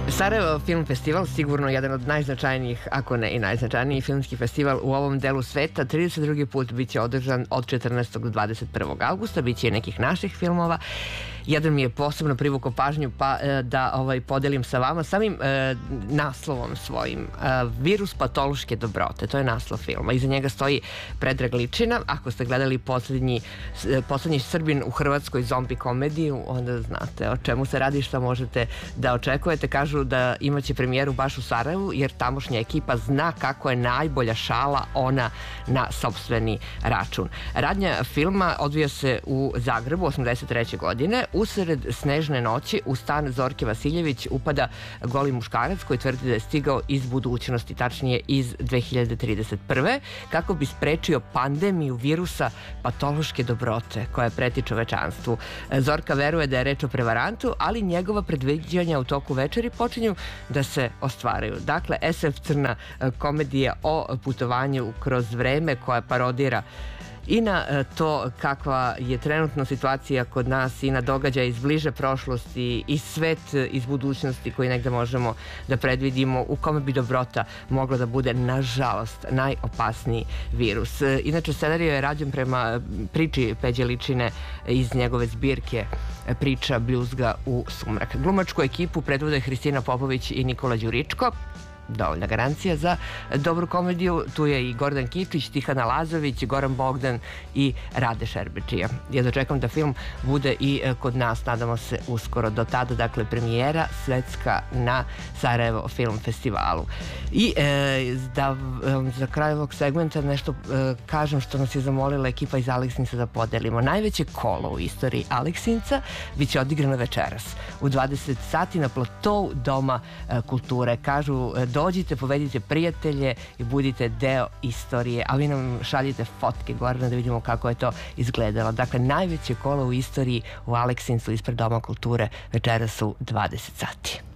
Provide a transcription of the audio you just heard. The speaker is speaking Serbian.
Sarajevo Film Festival sigurno jedan od najznačajnijih, ako ne i najznačajniji filmski festival u ovom delu sveta. 32. put biće održan od 14. do 21. augusta. Biće i nekih naših filmova. Jedan mi je posebno privukao pažnju pa da podelim sa vama samim naslovom svojim. Virus patološke dobrote, to je naslov filma. Iza njega stoji Predrag Ličina. Ako ste gledali poslednji Srbin u hrvatskoj zombi komediju, onda znate o čemu se radi, šta možete da očekujete. Kažu da imaće premijeru baš u Sarajevu, jer tamošnja ekipa zna kako je najbolja šala ona na sopstveni račun. Radnja filma odvija se u Zagrebu 83. godine. Usred snežne noći u stan Zorke Vasiljević upada goli muškarac koji tvrdi da je stigao iz budućnosti, tačnije iz 2031. kako bi sprečio pandemiju virusa patološke dobrote koja preti čovečanstvu. Zorka veruje da je reč o prevarantu, ali njegova predviđanja u toku večeri počinju da se ostvaraju. Dakle, SF crna komedija o putovanju kroz vreme koja parodira i na to kakva je trenutno situacija kod nas i na događaje iz bliže prošlosti i svet iz budućnosti koji negde možemo da predvidimo, u kome bi dobrota mogla da bude, nažalost, najopasniji virus. Inače, scenarij je rađen prema priči Peđe Ličine iz njegove zbirke Priča bljuzga u sumrak. Glumačku ekipu predvode Hristina Popović i Nikola Đuričko. Dovoljna garancija za dobru komediju. Tu je i Gordan Kičić, Tihana Lazović, Goran Bogdan i Rade Šerbeđija. Ja dočekam da film bude i kod nas, nadamo se uskoro. Do tada, dakle, premijera svetska na Sarajevo Film Festivalu. I da za kraj ovog segmenta nešto kažem što nas je zamolila ekipa iz Aleksinca da podelimo. Najveće kolo u istoriji Aleksinca biće odigrano večeras u 20 sati na platou Doma kulture. Kažu, dođite, povedite prijatelje i budite deo istorije, a vi nam šaljite fotke Gorana da vidimo kako je to izgledalo. Dakle, najveće kolo u istoriji u Aleksincu ispred Doma kulture večeras u 20 sati.